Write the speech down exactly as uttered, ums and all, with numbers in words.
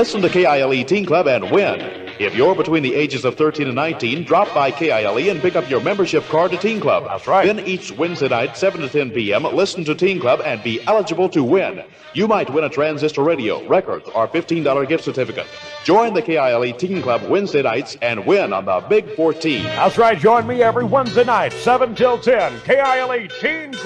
Listen to K I L E Teen Club and win. If you're between the ages of thirteen and nineteen, drop by K I L E and pick up your membership card to Teen Club. That's right. Then each Wednesday night, seven to ten p.m., listen to Teen Club and be eligible to win. You might win a transistor radio, records, or fifteen dollars gift certificate. Join the K I L E Teen Club Wednesday nights and win on the Big fourteen. That's right. Join me every Wednesday night, seven till ten. K I L E Teen